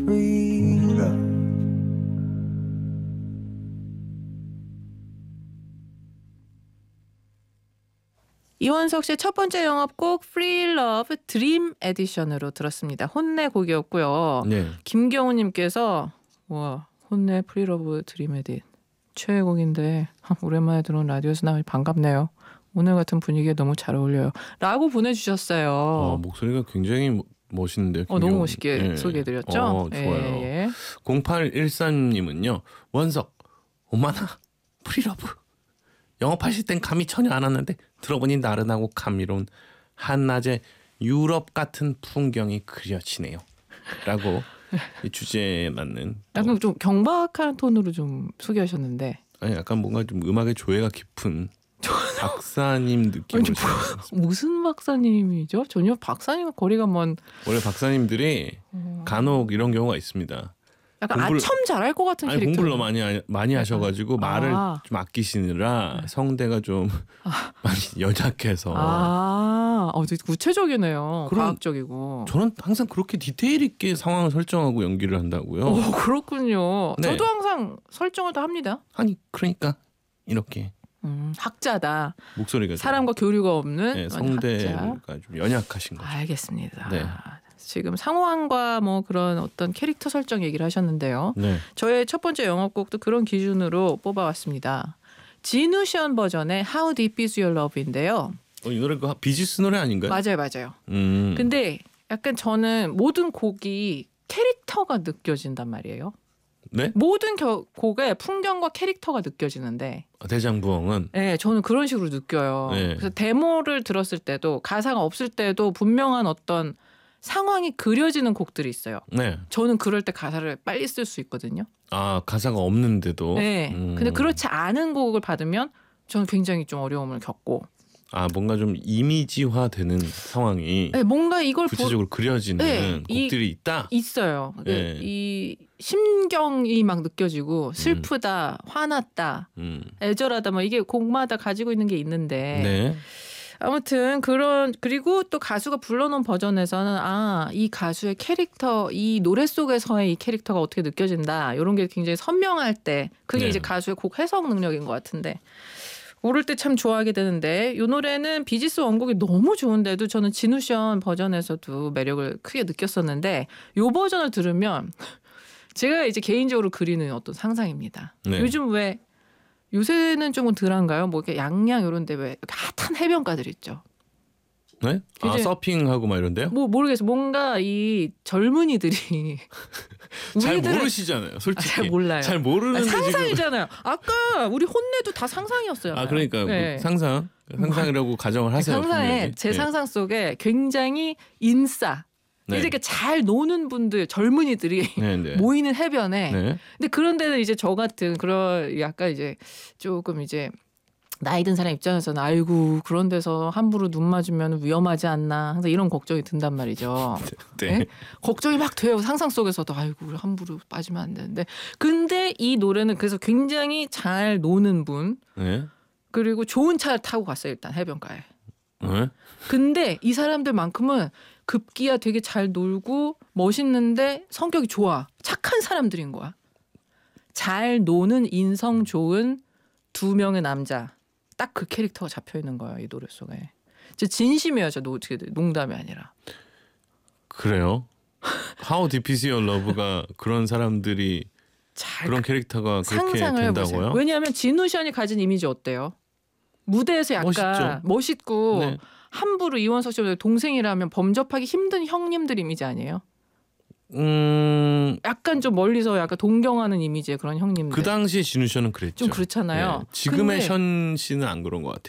free love. 이원석 씨의 첫 번째 영업곡 Free Love 드림 에디션으로 들었습니다. 혼내 곡이었고요. 네. 김경우님께서 와 혼내 Free Love 드림 에디 최애곡인데 오랜만에 들어온 라디오에서 나오니 반갑네요. 오늘 같은 분위기에 너무 잘 어울려요. 라고 보내주셨어요. 목소리가 굉장히 멋있는데요. 너무 멋있게 소개해드렸죠. 좋아요. 예. 0813님은요. 원석 오마나 프리러브 영업하실 땐 감이 전혀 안 왔는데 들어보니 나른하고 감미로운 한낮의 유럽 같은 풍경이 그려지네요. 라고 이 주제에 맞는 약간 좀 경박한 톤으로 좀 소개하셨는데 아니 약간 뭔가 좀 음악의 조예가 깊은 박사님 느낌으로 무슨 박사님이죠? 전혀 박사님과 거리가 먼 원래 박사님들이 간혹 이런 경우가 있습니다. 약간 아첨 잘할 것 같은 캐릭터. 공부를 너무 많이 하셔가지고 말을 좀 아끼시느라 성대가 좀 많이 연약해서. 되게 구체적이네요. 과학적이고. 저는 항상 그렇게 디테일 있게 상황을 설정하고 연기를 한다고요. 그렇군요. 네. 저도 항상 설정을 다 합니다. 아니 그러니까 이렇게 학자다. 목소리가 사람과 교류가 없는 네, 성대가 좀 연약하신 거죠. 알겠습니다. 네. 지금 상황과 뭐 그런 어떤 캐릭터 설정 얘기를 하셨는데요. 네. 저의 첫 번째 영업곡도 그런 기준으로 뽑아왔습니다. 진우션 버전의 How Deep Is Your Love인데요. 이 노래 그 비지스 노래 아닌가요? 맞아요. 근데 약간 저는 모든 곡이 캐릭터가 느껴진단 말이에요. 네? 모든 곡에 풍경과 캐릭터가 느껴지는데 대장부엉은 네, 저는 그런 식으로 느껴요. 네. 그래서 데모를 들었을 때도 가사가 없을 때도 분명한 어떤 상황이 그려지는 곡들이 있어요. 네. 저는 그럴 때 가사를 빨리 쓸 수 있거든요. 가사가 없는데도. 네. 근데 그렇지 않은 곡을 받으면 저는 굉장히 좀 어려움을 겪고. 뭔가 좀 이미지화되는 상황이. 네, 뭔가 이걸 구체적으로 그려지는 곡들이 있다. 있어요. 네. 이 심경이 막 느껴지고 슬프다, 화났다, 애절하다, 뭐 이게 곡마다 가지고 있는 게 있는데. 네. 아무튼 그리고 또 가수가 불러놓은 버전에서는 이 가수의 캐릭터, 이 노래 속에서의 이 캐릭터가 어떻게 느껴진다 이런 게 굉장히 선명할 때 그게 이제 가수의 곡 해석 능력인 것 같은데 고를 때 참 좋아하게 되는데 이 노래는 비지스 원곡이 너무 좋은데도 저는 진우션 버전에서도 매력을 크게 느꼈었는데 이 버전을 들으면 제가 이제 개인적으로 그리는 어떤 상상입니다. 네. 요즘 왜 요새는 조금 덜한가요? 뭐 이렇게 양양 이런 데 왜 핫한 해변가들 있죠. 네? 서핑하고 막 이런데요? 뭐 모르겠어요. 뭔가 이 젊은이들이 잘 모르시잖아요. 솔직히. 잘 몰라요. 잘 모르는데 상상이잖아요. 아까 우리 혼내도 다 상상이었어요. 그러니까 네. 상상이라고 가정을 하세요. 상상에 제 상상 속에 굉장히 인싸 이렇게 잘 노는 분들 젊은이들이 모이는 해변에 근데 그런 데는 이제 저 같은 그런 약간 이제 조금 이제 나이 든 사람 입장에서는 아이고 그런 데서 함부로 눈 맞으면 위험하지 않나 항상 이런 걱정이 든단 말이죠. 네? 걱정이 막 돼요. 상상 속에서도 아이고 우리 함부로 빠지면 안 되는데 근데 이 노래는 그래서 굉장히 잘 노는 분 그리고 좋은 차를 타고 갔어요. 일단 해변가에. 근데 이 사람들만큼은 급기야 되게 잘 놀고 멋있는데 성격이 좋아. 착한 사람들인 거야. 잘 노는 인성 좋은 두 명의 남자. 딱 그 캐릭터가 잡혀 있는 거예요. 이 노래 속에. 진짜 진심이에요. 저 농담이 아니라. 그래요? How Deep Is Your Love가 그런 사람들이 그런 캐릭터가 그렇게 된다고요? 해보세요. 왜냐하면 진우션이 가진 이미지 어때요? 무대에서 약간 멋있고 함부로 이원석 씨 동생이라면 범접하기 힘든 형님들 이미지 아니에요? 약간 좀 멀리서 약간 동경하는 이미지의 그런 형님들. 그 당시에 진우 씨는 그랬죠. 좀 그렇잖아요. 지금의 션 씨는 안 그런 것 같아요.